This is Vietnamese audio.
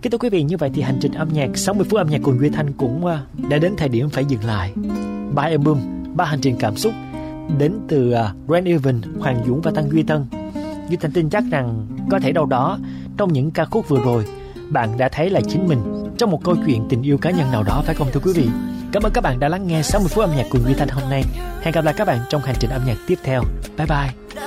Kính thưa quý vị, như vậy thì hành trình âm nhạc 60 phút âm nhạc cùng Duy Thanh cũng đã đến thời điểm phải dừng lại. 3 album, 3 hành trình cảm xúc đến từ Rain Evans, Hoàng Dũng và Tăng Duy Tân. Duy Thanh tin chắc rằng có thể đâu đó trong những ca khúc vừa rồi bạn đã thấy là chính mình trong một câu chuyện tình yêu cá nhân nào đó, phải không thưa quý vị? Cảm ơn các bạn đã lắng nghe 60 phút âm nhạc cùng Duy Thanh hôm nay. Hẹn gặp lại các bạn trong hành trình âm nhạc tiếp theo. Bye bye.